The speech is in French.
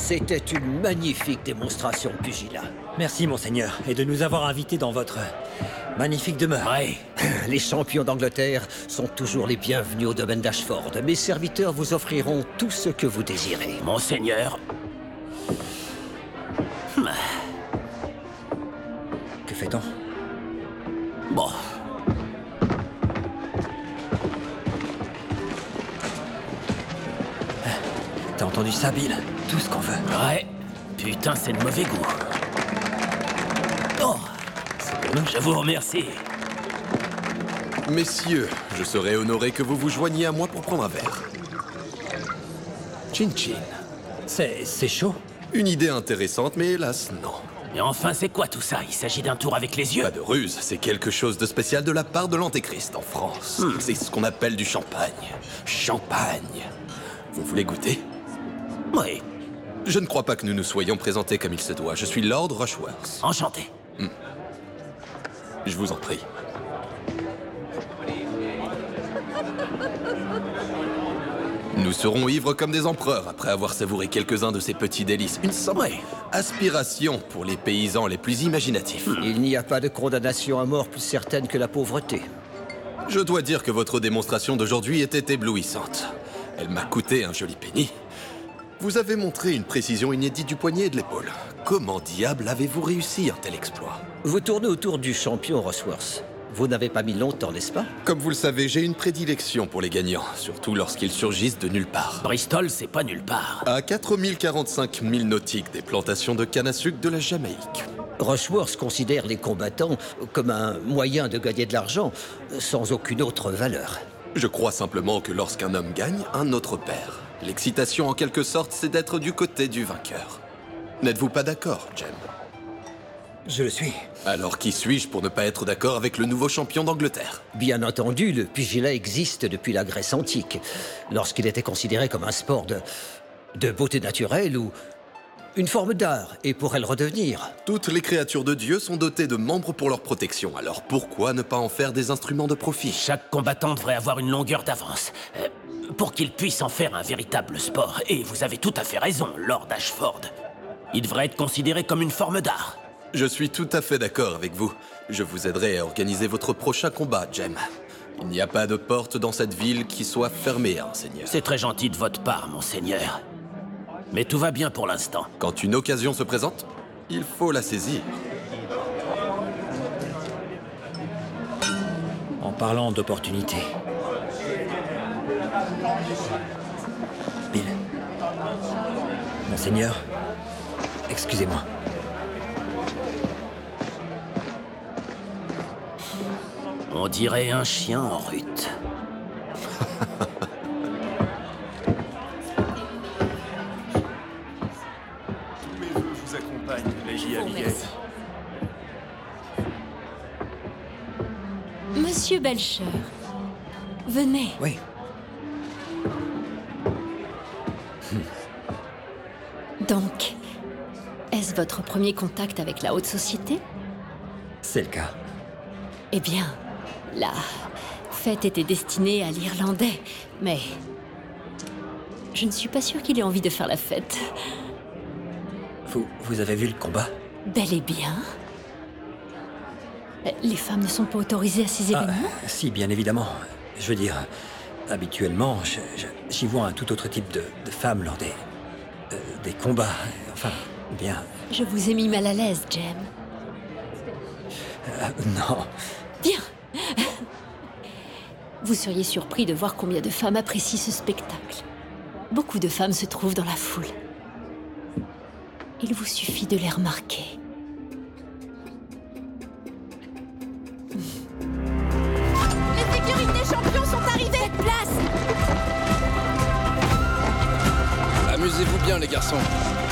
C'était une magnifique démonstration de pugilat. Merci, monseigneur, et de nous avoir invités dans votre magnifique demeure. Ouais, les champions d'Angleterre sont toujours les bienvenus au domaine d'Ashford. Mes serviteurs vous offriront tout ce que vous désirez. Monseigneur. Que fait-on? Bon. T'as entendu ça, Bill? Tout ce qu'on veut. Ouais. Putain, c'est de mauvais goût. Oh, je vous remercie. Messieurs, je serais honoré que vous vous joigniez à moi pour prendre un verre. Chin chin. C'est chaud? Une idée intéressante, mais hélas, non. Et enfin, c'est quoi tout ça? Il s'agit d'un tour avec les yeux? Pas de ruse, c'est quelque chose de spécial de la part de l'Antéchrist en France. C'est ce qu'on appelle du champagne. Champagne. Vous voulez goûter? Oui. Je ne crois pas que nous nous soyons présentés comme il se doit. Je suis Lord Rushworth. Enchanté. Je vous en prie. Nous serons ivres comme des empereurs après avoir savouré quelques-uns de ces petits délices. Une simple aspiration pour les paysans les plus imaginatifs. Il n'y a pas de condamnation à mort plus certaine que la pauvreté. Je dois dire que votre démonstration d'aujourd'hui était éblouissante. Elle m'a coûté un joli penny. Vous avez montré une précision inédite du poignet et de l'épaule. Comment diable avez-vous réussi un tel exploit? Vous tournez autour du champion, Rushworth. Vous n'avez pas mis longtemps, n'est-ce pas? Comme vous le savez, j'ai une prédilection pour les gagnants, surtout lorsqu'ils surgissent de nulle part. Bristol, c'est pas nulle part. À 4045 milles nautiques des plantations de canne à sucre de la Jamaïque. Rushworth considère les combattants comme un moyen de gagner de l'argent, sans aucune autre valeur. Je crois simplement que lorsqu'un homme gagne, un autre perd. L'excitation, en quelque sorte, c'est d'être du côté du vainqueur. N'êtes-vous pas d'accord, Jem? Je le suis. Alors qui suis-je pour ne pas être d'accord avec le nouveau champion d'Angleterre? Bien entendu, le pugilat existe depuis la Grèce antique, lorsqu'il était considéré comme un sport de beauté naturelle ou une forme d'art, et pourrait le redevenir. Toutes les créatures de Dieu sont dotées de membres pour leur protection, alors pourquoi ne pas en faire des instruments de profit? Chaque combattant devrait avoir une longueur d'avance, pour qu'il puisse en faire un véritable sport. Et vous avez tout à fait raison, Lord Ashford. Il devrait être considéré comme une forme d'art. Je suis tout à fait d'accord avec vous. Je vous aiderai à organiser votre prochain combat, Jem. Il n'y a pas de porte dans cette ville qui soit fermée à un seigneur. C'est très gentil de votre part, monseigneur. Mais tout va bien pour l'instant. Quand une occasion se présente, il faut la saisir. En parlant d'opportunité. Bill. Monseigneur, excusez-moi. On dirait un chien en rut. Tous mes vœux vous accompagnent, Lady Abigail. Monsieur Belcher, venez. Oui. Donc, est-ce votre premier contact avec la haute société? C'est le cas. Eh bien, la fête était destinée à l'Irlandais, mais je ne suis pas sûre qu'il ait envie de faire la fête. Vous avez vu le combat? Bel et bien. Les femmes ne sont pas autorisées à ces événements? Si, bien évidemment. Je veux dire, habituellement, j'y vois un tout autre type de femme lors des combats. Enfin, bien... Je vous ai mis mal à l'aise, Jem. Non. Bien. Vous seriez surpris de voir combien de femmes apprécient ce spectacle. Beaucoup de femmes se trouvent dans la foule. Il vous suffit de les remarquer. Les figurines des champions sont arrivées! Faites place! Amusez-vous bien, les garçons.